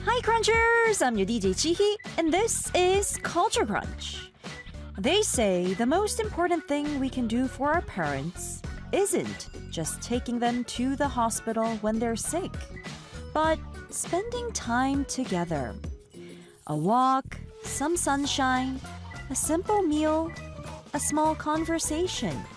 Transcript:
Hi Crunchers, I'm your DJ Chihi, and this is Culture Crunch. They say the most important thing we can do for our parents isn't just taking them to the hospital when they're sick, but spending time together. A walk, some sunshine, a simple meal, a small conversation.